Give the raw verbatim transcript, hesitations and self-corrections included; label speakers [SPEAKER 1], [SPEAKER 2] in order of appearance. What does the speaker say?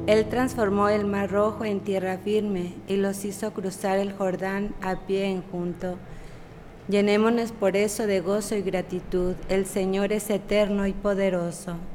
[SPEAKER 1] Él transformó el mar rojo en tierra firme y los hizo cruzar el Jordán a pie enjunto. Llenémonos por eso de gozo y gratitud. El Señor es eterno y poderoso.